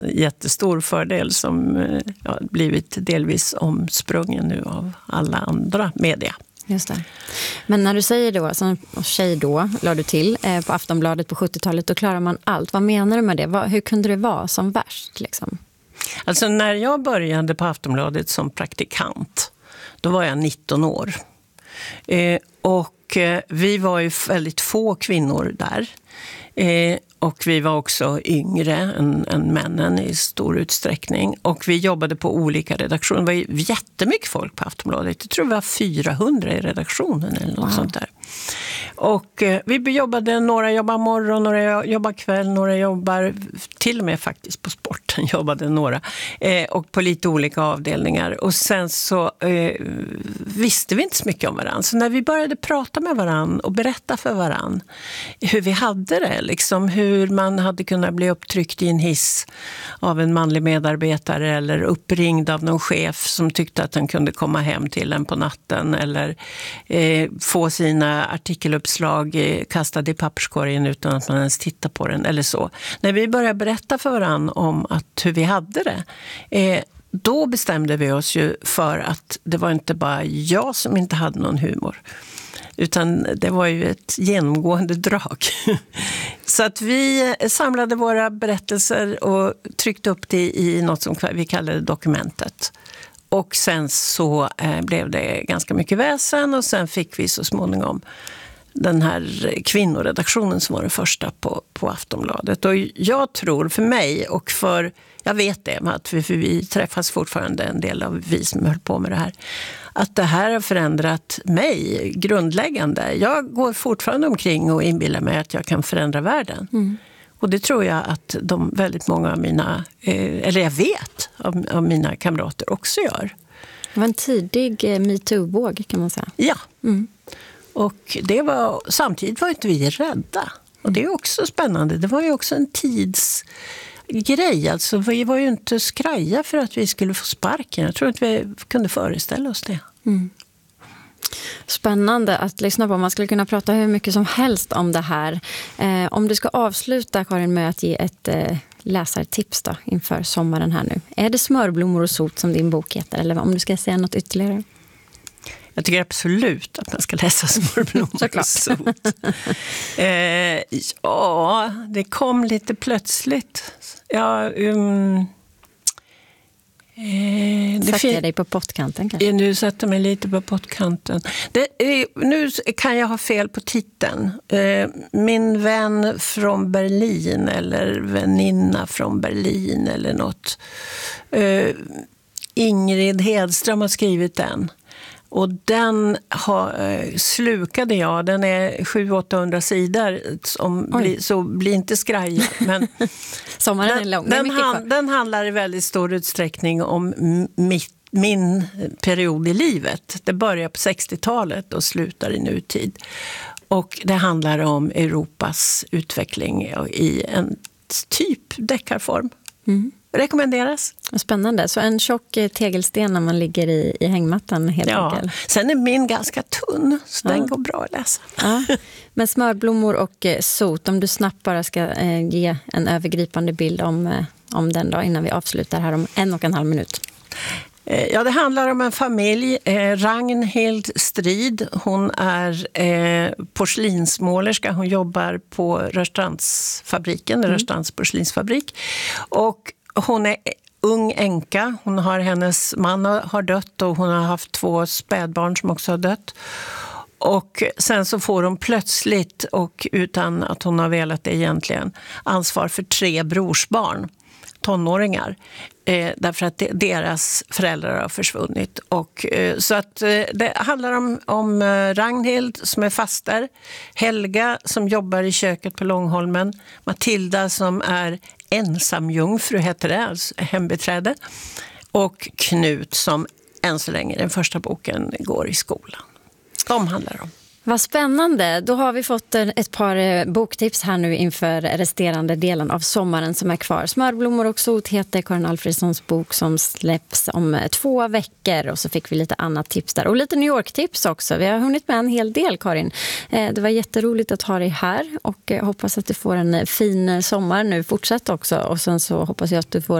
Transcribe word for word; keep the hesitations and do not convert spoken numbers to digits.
jättestor fördel som ja, blivit delvis omsprungen nu av alla andra media. Just det. Men när du säger då, som tjej då, la du till eh, på Aftonbladet på sjuttiotalet, då klarar man allt. Vad menar du med det? Vad, hur kunde det vara som värst liksom? Alltså när jag började på Aftonbladet som praktikant, då var jag nitton år. Eh, och eh, vi var ju väldigt få kvinnor där. Eh, och vi var också yngre än, än männen i stor utsträckning. Och vi jobbade på olika redaktioner. Det var ju jättemycket folk på Aftonbladet. Jag tror vi var fyrahundra i redaktionen eller något wow. sånt där. Och eh, vi jobbade, några jobbar morgon, några jobbar kväll, några jobbar till och med faktiskt på sporten jobbade några. Eh, och på lite olika avdelningar. Och sen så eh, visste vi inte så mycket om varandra. Så när vi började prata med varandra och berätta för varandra hur vi hade det, liksom hur man hade kunnat bli upptryckt i en hiss av en manlig medarbetare eller uppringd av någon chef som tyckte att han kunde komma hem till en på natten eller eh, få sina artikeluppslag eh, kastade i papperskorgen utan att man ens tittar på den eller så. När vi började berätta för varandra om att hur vi hade det, eh, då bestämde vi oss ju för att det var inte bara jag som inte hade någon humor. Utan det var ju ett genomgående drag. Så att vi samlade våra berättelser och tryckte upp det i något som vi kallade dokumentet. Och sen så eh, blev det ganska mycket väsen och sen fick vi så småningom den här kvinnoredaktionen som var den första på, på Aftonbladet. Och jag tror för mig och för, jag vet det, att vi, för vi träffas fortfarande en del av vi som höll på med det här, att det här har förändrat mig grundläggande. Jag går fortfarande omkring och inbillar mig att jag kan förändra världen. Mm. Och det tror jag att de väldigt många av mina, eh, eller jag vet, av, av mina kamrater också gör. Det var en tidig eh, MeToo-våg kan man säga. Ja. Mm. Och det var, samtidigt var inte vi rädda. Och det är också spännande. Det var ju också en tidsgrej. Alltså, vi var ju inte skraja för att vi skulle få sparken. Jag tror att vi kunde föreställa oss det. Mm. Spännande att lyssna på. Man skulle kunna prata hur mycket som helst om det här. Eh, om du ska avsluta, Karin, med att ge ett eh, läsartips då, inför sommaren här nu. Är det Smörblommor och sot som din bok heter? Eller om du ska säga något ytterligare? Jag tycker absolut att man ska läsa Smörblommor och sot. eh, ja, det kom lite plötsligt. Ja, um, eh, det Sätter jag dig på pottkanten kanske? Nu sätter jag mig lite på pottkanten. Det, eh, nu kan jag ha fel på titeln. Eh, min vän från Berlin eller väninna från Berlin eller något. Eh, Ingrid Hedström har skrivit den. Och den har, slukade jag. Den är sju åttahundra sidor. Som bli, så blir inte skraja. Men sommaren den, är lång. Den, han, den handlar i väldigt stor utsträckning om mitt, min period i livet. Det börjar på sextiotalet och slutar i nutid. Och det handlar om Europas utveckling i en typ deckarform. Mm. Rekommenderas. Spännande. Så en tjock tegelsten när man ligger i, i hängmattan helt ja. enkelt. Sen är min ganska tunn, så ja. den går bra att läsa. Ja. Men Smörblommor och eh, sot, om du snabbt bara ska eh, ge en övergripande bild om, eh, om den då innan vi avslutar här om en och en halv minut. Ja, det handlar om en familj. Eh, Ragnhild Strid, hon är eh, porslinsmålerska. Hon jobbar på Rörstrandsfabriken, mm. Rörstrands porslinsfabrik. Och hon är ung änka. Hon har, hennes man har dött och hon har haft två spädbarn som också har dött. Och sen så får hon plötsligt, och utan att hon har velat det egentligen, ansvar för tre brorsbarn, tonåringar. Eh, därför att de, deras föräldrar har försvunnit. Och, eh, så att eh, det handlar om, om eh, Ragnhild som är faster, Helga som jobbar i köket på Långholmen, Matilda som är ensamjungfru heter det, alltså hembiträde, och Knut som än så länge den första boken går i skolan. De handlar om. Vad spännande. Då har vi fått ett par boktips här nu inför resterande delen av sommaren som är kvar. Smörblommor och sot heter Karin Alfredssons bok som släpps om två veckor. Och så fick vi lite annat tips där. Och lite New York-tips också. Vi har hunnit med en hel del, Karin. Det var jätteroligt att ha dig här. Och jag hoppas att du får en fin sommar nu. Fortsätt också. Och sen så hoppas jag att du får